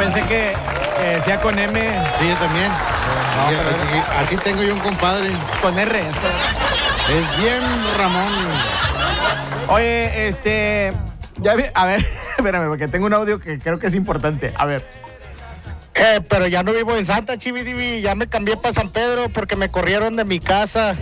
pensé que decía con M. Sí, yo también. No, pero así tengo yo un compadre. con R. Es bien Ramón. Oye, ya vi, a ver, espérame, porque tengo un audio que creo que es importante. A ver. Pero ya no vivo en Santa, Chividivi, ya me cambié para San Pedro porque me corrieron de mi casa.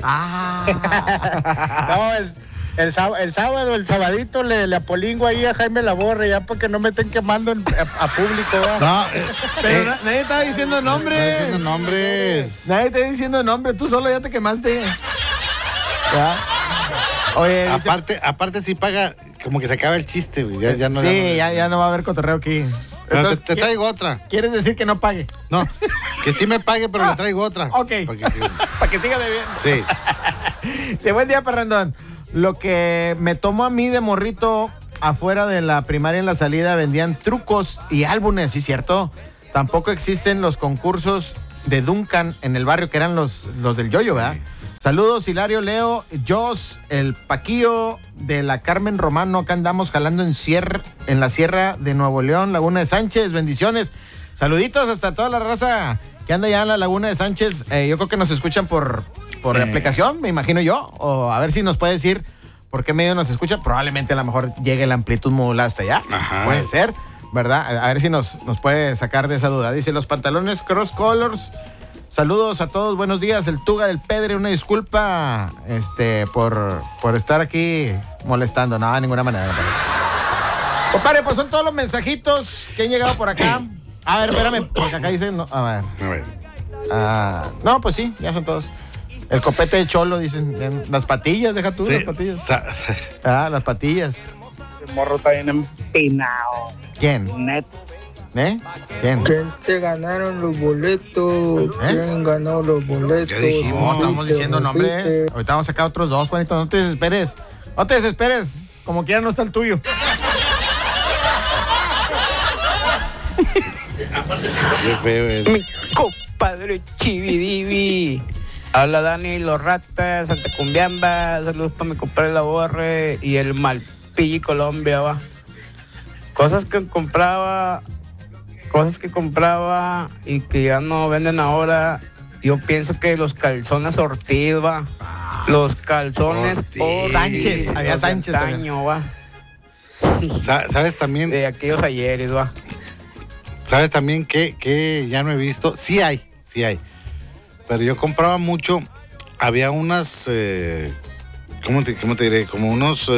No, el sábado, el sabadito le apolingo ahí a Jaime Laborre, ya porque no me estén quemando a público. No, Pero nadie está diciendo nombre. No está diciendo nombres. Nadie está diciendo nombre, tú solo ya te quemaste. ¿Ya? Oye, Aparte si paga, como que se acaba el chiste, güey. Ya no, sí, ya no va a haber cotorreo aquí. Pero Entonces, te traigo otra. ¿Quieres decir que no pague? No, que sí me pague, pero le traigo otra. Ok. Para que siga bebiendo. Sí. Sí, buen día, Parrandón. Lo que me tomó a mí de morrito afuera de la primaria en la salida, vendían trucos y álbumes, ¿sí cierto? Tampoco existen los concursos de Duncan en el barrio, que eran los del yoyo, ¿verdad? Sí. Saludos, Hilario, Leo, Jos, el Paquillo de la Carmen Romano. Acá andamos jalando en la Sierra de Nuevo León, Laguna de Sánchez. Bendiciones. Saluditos hasta toda la raza que anda ya en la Laguna de Sánchez. Yo creo que nos escuchan por aplicación, me imagino yo. O a ver si nos puede decir por qué medio nos escucha. Probablemente a lo mejor llegue la amplitud modulada hasta allá. Ajá. Puede ser, ¿verdad? A ver si nos puede sacar de esa duda. Dice, los pantalones cross colors. Saludos a todos, buenos días. El Tuga del Pedre, una disculpa por estar aquí molestando. No, de ninguna manera. Compadre, pues son todos los mensajitos que han llegado por acá. A ver, espérame, porque acá dicen... No, a ver. No, pues sí, ya son todos. El copete de cholo, dicen. Las patillas, deja tú, sí, las patillas. Las patillas. El morro está bien empinado. ¿Quién? Net. ¿Quién? ¿Quién se ganaron los boletos? ¿Quién ganó los boletos? Ya dijimos, estamos diciendo nombres. Ahorita vamos a sacar otros dos, Juanito. No te desesperes. No te desesperes. Como quiera no está el tuyo. Qué feo, mi compadre Chividivi. Habla Dani, los ratas, Santa Cumbiamba. Saludos para mi compadre Laborre y el Malpilli Colombia, va. Cosas que compraba y que ya no venden ahora. Yo pienso que los calzones Ortiz, va. Los calzones Ortiz. Sánchez, había Sánchez también. Va. ¿Sabes también? De aquellos ayeres, va. ¿Sabes también que ya no he visto? Sí hay. Pero yo compraba mucho. Había unas, ¿cómo te diré? Como unos,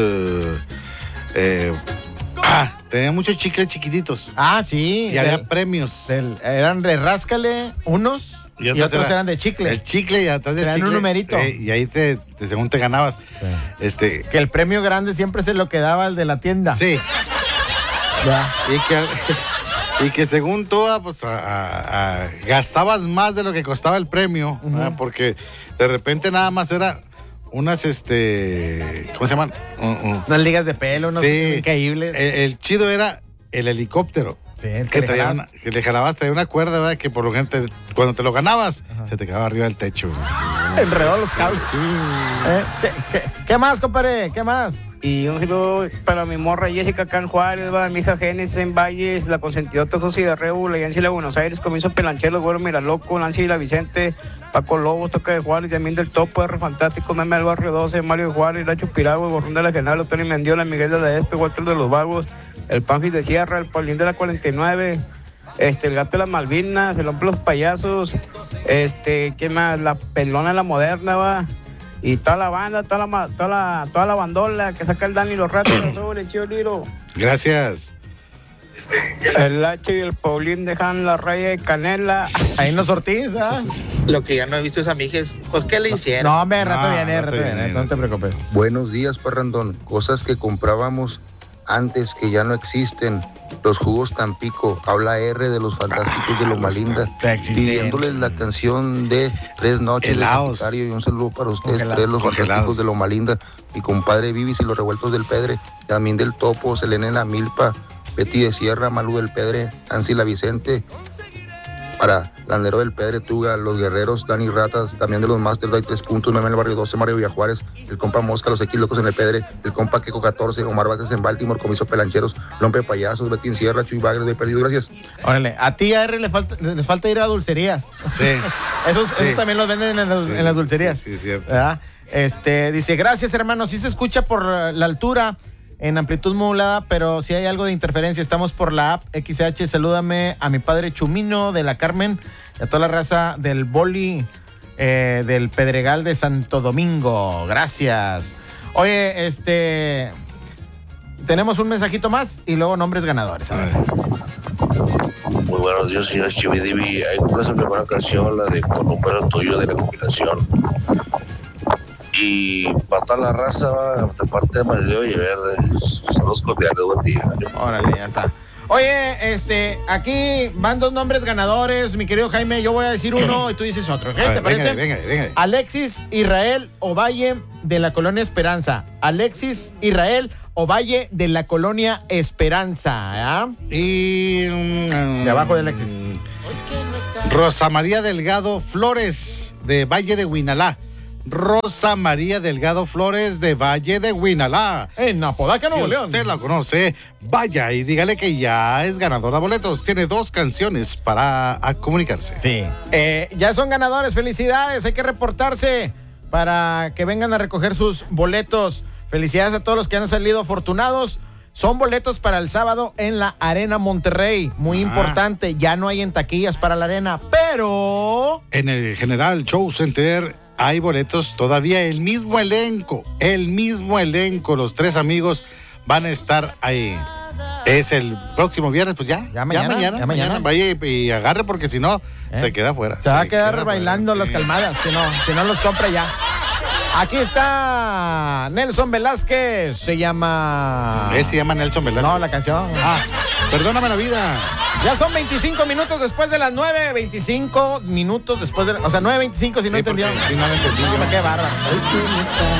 tenía muchos chicles chiquititos. Sí. Y había premios. Eran de ráscale unos y otros eran de chicle. El chicle y atrás del chicle. Un numerito. Y ahí según te ganabas. Sí. Que el premio grande siempre se lo quedaba el de la tienda. Sí. Ya. Y que según tú, pues, gastabas más de lo que costaba el premio, porque de repente nada más era unas, ¿cómo se llaman? Unas ligas de pelo, unos increíbles. El chido era el helicóptero. Sí, el que le jalabas, traía una cuerda, ¿verdad? Que por lo gente, cuando te lo ganabas, se te quedaba arriba del techo. Enredó los cables. Sí. ¿Qué más, compadre? ¿Qué más? Y un saludo para mi morra Jessica acá en Juárez, va, mi hija Génesis en Valles, la consentidota Sosi de Rebu, la Yancy de Buenos Aires, Comienzo Pelanchero, Güero Miraloco, Nancy y la Vicente, Paco Lobos, Toca de Juárez, Yamín del Topo, R Fantástico, Meme del Barrio 12, Mario de Juárez, Lacho Piragua, Borrón de la General, Tony Mendiola, Miguel de la Espe, Walter de los Vagos, el Panfis de Sierra, el Paulín de la 49, el Gato de las Malvinas, el Hombre de los Payasos, ¿qué más? La Pelona de la Moderna, va. Y toda la banda, toda la bandola que saca el Dani y los ratos, el chido Liro. Gracias. El H y el Paulín dejan la raya de canela. Ahí nos Ortiz, ¿ah? Lo que ya no he visto es a mi hija, pues ¿qué le hicieron? No, rato viene, no te preocupes. Buenos días, Parrandón. Cosas que comprábamos antes que ya no existen. Los jugos Tampico, habla R de los Fantásticos de Loma Linda, pidiéndoles la canción de 3 noches de Sagitario, y un saludo para ustedes, tres, los Fantásticos de Loma Linda, mi compadre Vivis y los Revueltos del Pedre, también del Topo, Selene en la Milpa, Betty de Sierra, Malú del Pedre, Nancy la Vicente, para Landero del Pedre Tuga, los Guerreros, Dani Ratas, también de los Masters, hay 3 puntos, Meme en el Barrio 12, Mario Villajuárez, el compa Mosca, los X Locos en el Pedre, el compa Queco 14, Omar Vázquez en Baltimore, Comiso Pelancheros, Lompe Payasos, Betty en Sierra, Chuy Bagres de Perdido, gracias. Órale, a ti a R les falta ir a dulcerías. Sí. Esos también los venden en las dulcerías. Sí, cierto. ¿Verdad? Dice, gracias hermano, sí se escucha por la altura en amplitud modulada, pero si hay algo de interferencia, estamos por la app XH. Salúdame a mi padre Chumino de la Carmen y a toda la raza del Boli del Pedregal de Santo Domingo. Gracias. Oye, tenemos un mensajito más y luego nombres ganadores. A ver. Muy buenos días, señor Chividivi. Ahí por esa primera canción, la de Con un beso tuyo de la compilación. Y para toda la raza, de parte de Marileo y Verde. Saludos cordiales, buen día. Órale, ya está. Oye, aquí van 2 nombres ganadores, mi querido Jaime. Yo voy a decir uno y tú dices otro, ¿ok? ¿Te parece? Venga. Alexis Israel Ovalle de la Colonia Esperanza. Alexis Israel Ovalle de la Colonia Esperanza. Y de abajo de Alexis. Rosa María Delgado Flores de Valle de Huinalá. Rosa María Delgado Flores de Valle de Huinalá. En Apodaca, Nuevo León. Si usted la conoce, vaya y dígale que ya es ganadora de boletos. Tiene 2 canciones para comunicarse. Sí. Ya son ganadores, felicidades. Hay que reportarse para que vengan a recoger sus boletos. Felicidades a todos los que han salido afortunados. Son boletos para el sábado en la Arena Monterrey. Muy importante, ya no hay en taquillas para la arena, pero en el General Show Center hay boletos todavía. El mismo elenco, los 3 amigos van a estar ahí. Es el próximo viernes, pues ya mañana. Vaya y agarre porque si no, se queda afuera. Se va a quedar bailando las calmadas, si no los compra ya. Aquí está Nelson Velázquez, se llama... Él se llama Nelson Velázquez. No, la canción. Perdóname la vida. Ya son 25 minutos después de las 9, 25 minutos después de... O sea, 9:25 si no entendió. Si no lo entendí. Qué bárbaro.